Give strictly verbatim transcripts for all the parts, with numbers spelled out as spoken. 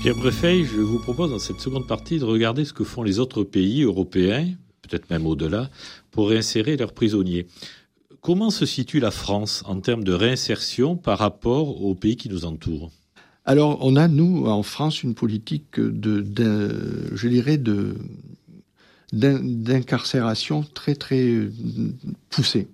Pierre Breffey, je vous propose dans cette seconde partie de regarder ce que font les autres pays européens, peut-être même au-delà, pour réinsérer leurs prisonniers. Comment se situe la France en termes de réinsertion par rapport aux pays qui nous entourent ? Alors, on a, nous, en France, une politique de, de je dirais, de, d'incarcération très, très poussée.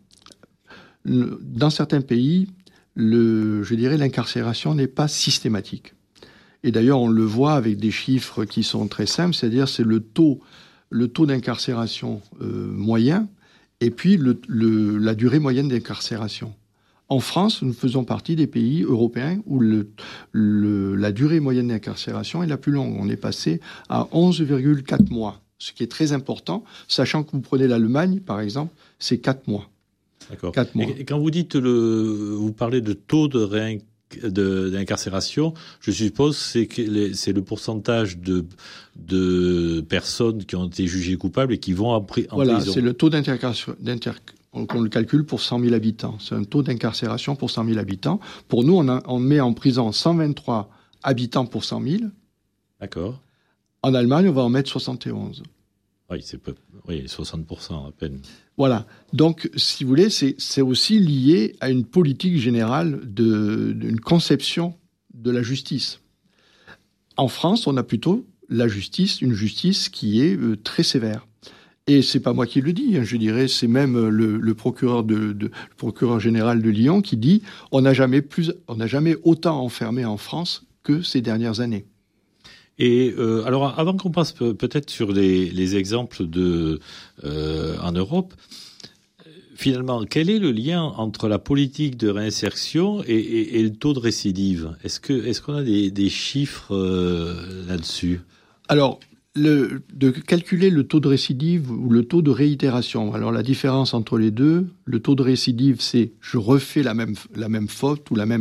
Dans certains pays, le, je dirais, l'incarcération n'est pas systématique. Et d'ailleurs, on le voit avec des chiffres qui sont très simples, c'est-à-dire c'est le taux, le taux d'incarcération euh, moyen et puis le, le, la durée moyenne d'incarcération. En France, nous faisons partie des pays européens où le, le, la durée moyenne d'incarcération est la plus longue. On est passé à onze virgule quatre mois, ce qui est très important, sachant que vous prenez l'Allemagne, par exemple, c'est quatre mois. D'accord. quatre mois. Et quand vous dites, le, vous parlez de taux de réincarcération, De, d'incarcération, je suppose c'est que les, c'est le pourcentage de, de personnes qui ont été jugées coupables et qui vont en, pri, en voilà, prison. Voilà, c'est le taux d'incarcération, d'inter, qu'on le calcule pour cent mille habitants. C'est un taux d'incarcération pour cent mille habitants. Pour nous, on, a, on met en prison cent vingt-trois habitants pour cent mille. D'accord. En Allemagne, on va en mettre soixante et onze. Oui, c'est peu, oui, soixante pour cent à peine. Voilà. Donc, si vous voulez, c'est, c'est aussi lié à une politique générale de, d'une conception de la justice. En France, on a plutôt la justice, une justice qui est euh, très sévère. Et c'est pas moi qui le dis, hein, je dirais, c'est même le, le procureur de, de, le procureur général de Lyon qui dit on n'a jamais plus, on n'a jamais autant enfermé en France que ces dernières années. Et euh, alors, avant qu'on passe peut-être sur les, les exemples de euh, en Europe, finalement, quel est le lien entre la politique de réinsertion et, et, et le taux de récidive ? Est-ce que est-ce qu'on a des, des chiffres euh, là-dessus ? Alors, le, de calculer le taux de récidive ou le taux de réitération. Alors, la différence entre les deux, le taux de récidive, c'est je refais la même la même faute ou la même